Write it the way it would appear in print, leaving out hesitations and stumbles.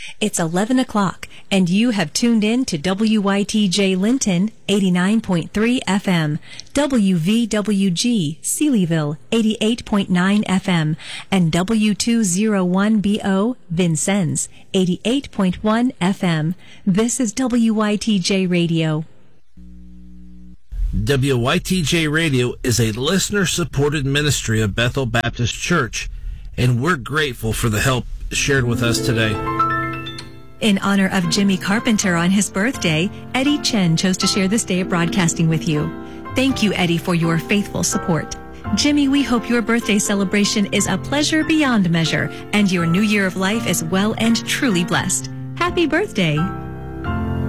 It's 11 o'clock, and you have tuned in to WYTJ Linton 89.3 FM, WVWG Sealyville 88.9 FM, and W201BO Vincennes 88.1 FM. This is WYTJ Radio. WYTJ Radio is a listener-supported ministry of Bethel Baptist Church, and we're grateful for the help shared with us today. In honor of Jimmy Carpenter on his birthday, Eddie Chen chose to share this day of broadcasting with you. Thank you, Eddie, for your faithful support. Jimmy, we hope your birthday celebration is a pleasure beyond measure, and your new year of life is well and truly blessed. Happy birthday!